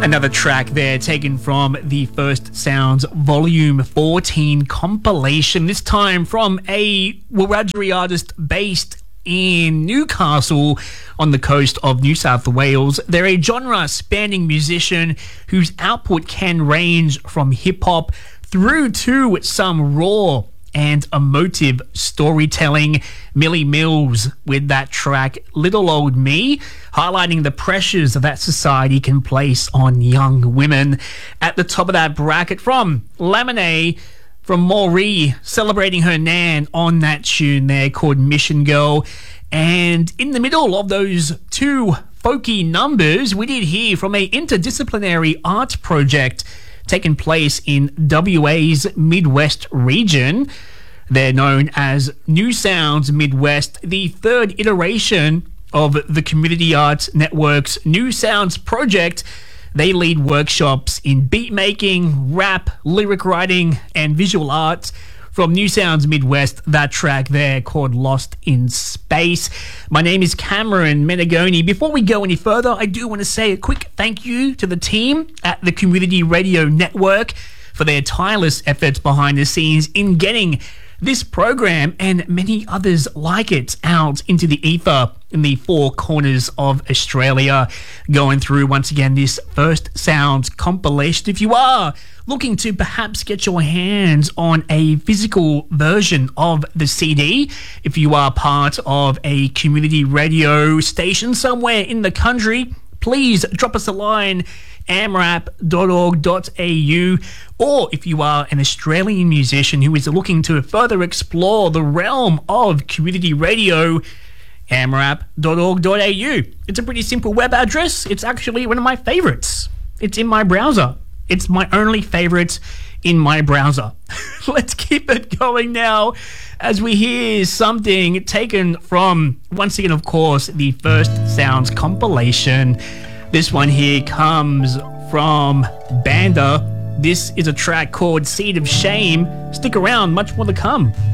Another track there taken from the First Sounds Volume 14 compilation, this time from a Wiradjuri artist based in Newcastle on the coast of New South Wales. They're a genre-spanning musician whose output can range from hip-hop through to some raw and emotive storytelling. Millie Mills with that track Little Old Me, highlighting the pressures that society can place on young women. At the top of that bracket from Lemonade, from Maury, celebrating her nan on that tune there called Mission Girl. And in the middle of those two folky numbers, we did hear from a interdisciplinary art project taking place in WA's Midwest region. They're known as New Sounds Midwest, the third iteration of the Community Arts Network's New Sounds project. They lead workshops in beat making, rap, lyric writing, and visual arts. From New Sounds Midwest, that track there called Lost in Space. My name is Cameron Menegoni. Before we go any further, I do want to say a quick thank you to the team at the Community Radio Network for their tireless efforts behind the scenes in getting this program and many others like it out into the ether in the four corners of Australia. Going through once again this First Sounds compilation. If you are looking to perhaps get your hands on a physical version of the CD, if you are part of a community radio station somewhere in the country, please drop us a line, amrap.org.au, or if you are an Australian musician who is looking to further explore the realm of community radio, amrap.org.au. It's a pretty simple web address. It's actually one of my favorites. It's in my browser. It's my only favorite in my browser. Let's keep it going now as we hear something taken from, once again, of course, the First Sounds compilation. This one here comes from Banda. This is a track called Seed of Shame. Stick around, much more to come.